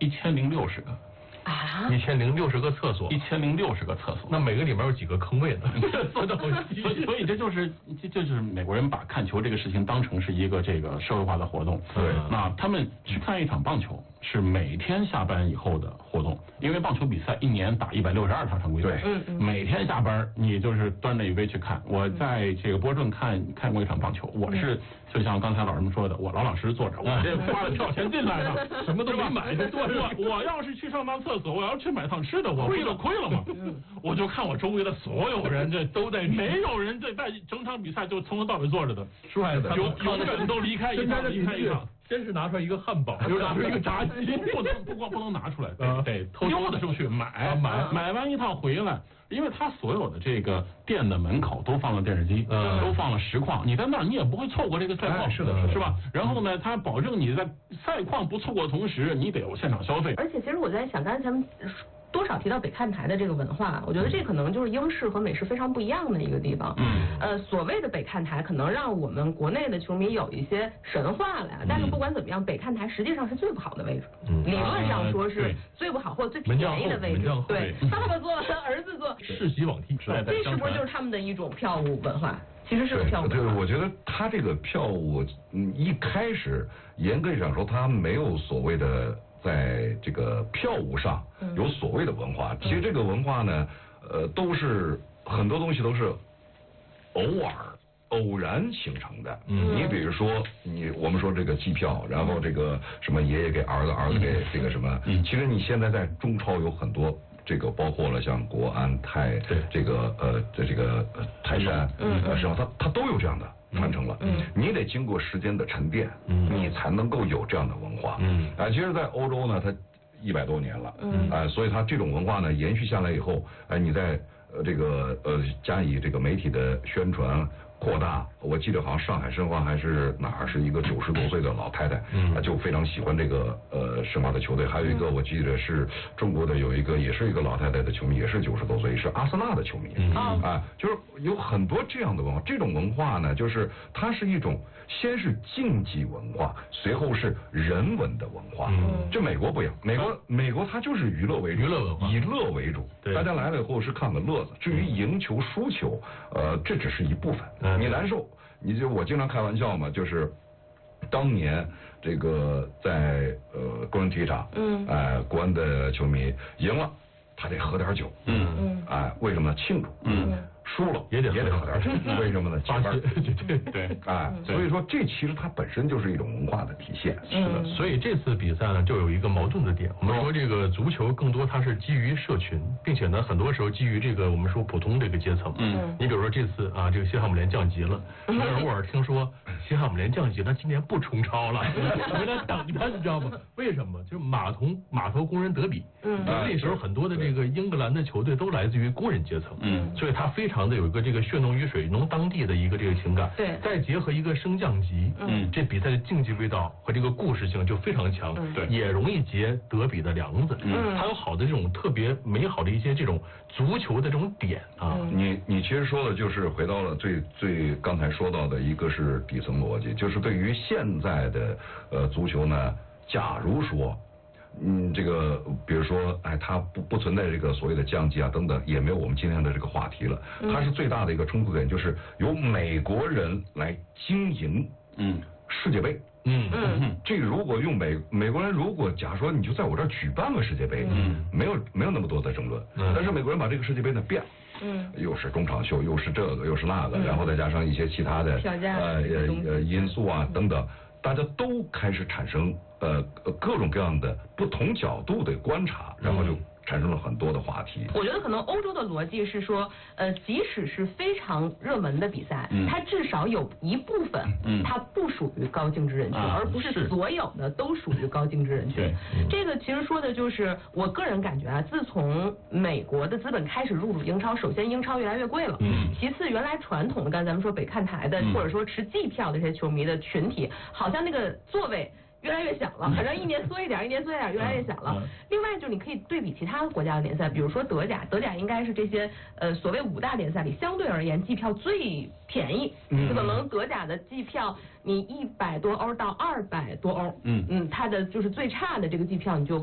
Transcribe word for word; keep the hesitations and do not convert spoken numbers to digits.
一千零六十个。 啊， 一千零六十个厕所， 一千零六十个厕所， 那每个里面有几个坑位呢？ 所以，所以这就是这就是美国人把看球这个事情当成是一个这个社会化的活动。 对， 那他们去看一场棒球是每天下班以后的活动，因为棒球比赛一年打一百六十二场常规赛， 嗯嗯， 每天下班你就是端着一杯去看。我在这个波士顿看看过一场棒球，我是就像刚才老人们说的，我老老实实坐着，我这花了票钱进来的， 什么都没买就坐着。 我我要是去上趟厕所，我要去买趟吃的，我亏了亏了嘛。我就看我周围的所有人，这都在，没有人在在整场比赛就从头到尾坐着的， 帅的， 永永远都离开一场，离开一场。 先是拿出来一个汉堡，又拿出来一个炸鸡， 不能不光不能拿出来，得得偷偷的出去买买买完一套回来。因为他所有的这个店的门口都放了电视机， 嗯， 都放了实况，你在那儿你也不会错过这个赛况， 是的， 是吧？然后呢，他保证你在赛况不错过的同时，你得有现场消费。 而且其实我在想，刚才咱们多少提到北看台的这个文化，我觉得这可能就是英式和美式非常不一样的一个地方。 嗯， 呃，所谓的北看台，可能让我们国内的球迷有一些神话了呀。但是不管怎么样，北看台实际上是最不好的位置， 嗯， 理论上说是最不好或者最便宜的位置。对，爸爸坐，儿子坐， 世袭罔替。 这是不是就是他们的一种票务文化？其实是个票务。 对，我觉得他这个票务，嗯，一开始严格上说，他没有所谓的在这个票务上有所谓的文化。嗯、其实这个文化呢，呃，都是很多东西都是偶尔、偶然形成的。嗯，你比如说，你我们说这个机票，然后这个什么爷爷给儿子，儿子给这个什么，嗯，其实你现在在中超有很多。这个包括了像国安泰，这个呃这这个呃泰山，嗯，实际上它它都有这样的传承了，嗯，你得经过时间的沉淀，嗯，你才能够有这样的文化，嗯，啊，其实，在欧洲呢，它一百多年了，嗯，啊，所以它这种文化呢延续下来以后，哎，你在呃这个呃加以这个媒体的宣传。扩大，我记得好像上海申花还是哪儿是一个九十多岁的老太太，嗯，就非常喜欢这个呃申花的球队。还有一个我记得是中国的有一个也是一个老太太的球迷，也是九十多岁，是阿森纳的球迷，嗯啊，就是有很多这样的文化。这种文化呢，就是它是一种先是竞技文化，随后是人文的文化。嗯，这美国不一样，美国美国它就是娱乐为主， 娱乐文化， 以乐为主。大家来了以后是看个乐子，至于赢球输球，呃，这只是一部分。你难受，你就我经常开玩笑嘛，就是当年这个在呃工人体育场，嗯，哎、呃，国安的球迷赢了，他得喝点酒，嗯嗯，哎，为什么呢？庆祝，嗯。输了也得也得喝点酒，为什么呢？加班， 对对， 哎，所以说这其实它本身就是一种文化的体现。 是的，所以这次比赛呢，就有一个矛盾的点。我们说这个足球更多它是基于社群，并且呢，很多时候基于这个我们说普通这个阶层。嗯，你比如说这次啊，这个西汉姆联降级了，维尔沃尔听说西汉姆联降级，那今年不冲超了，回来等他，你知道吗？为什么？就是码头码头工人德比。嗯，那时候很多的这个英格兰的球队都来自于工人阶层。嗯，所以他非常。常的有一个这个血浓于水浓当地的一个这个情感， 对， 再结合一个升降级，嗯，这比赛的竞技味道和这个故事性就非常强，对，也容易结德比的梁子，嗯，它有好的这种特别美好的一些这种足球的这种点啊， 你你其实说的就是回到了最最刚才说到的一个是底层逻辑，就是对于现在的呃足球呢，假如说。嗯，这个比如说，哎，它不不存在这个所谓的降级啊等等，也没有我们今天的这个话题了。它是最大的一个冲突点，就是由美国人来经营，嗯，世界杯，嗯嗯，这如果用美美国人，如果假如说你就在我这儿举办个世界杯，嗯，没有没有那么多的争论，嗯，但是美国人把这个世界杯呢变了。嗯，又是中场秀，又是这个，又是那个，然后再加上一些其他的呃呃因素啊等等。大家都开始产生呃各种各样的不同角度的观察，然后就产生了很多的话题。 我觉得可能欧洲的逻辑是说，呃，即使是非常热门的比赛，嗯、它至少有一部分，嗯、它不属于高净值人群，啊、而不是所有的都属于高净值人群。嗯、这个其实说的就是我个人感觉啊，自从美国的资本开始入主英超，首先英超越来越贵了，嗯、其次原来传统的，刚才咱们说北看台的，嗯、或者说持季票的这些球迷的群体，好像那个座位。越来越小了，反正一年缩一点，一年缩一点，越来越小了。另外就是你可以对比其他国家的联赛，比如说德甲，德甲应该是这些呃所谓五大联赛里相对而言季票最便宜，可能德甲的季票你一百多欧到二百多欧，嗯嗯，它的就是最差的这个季票你就。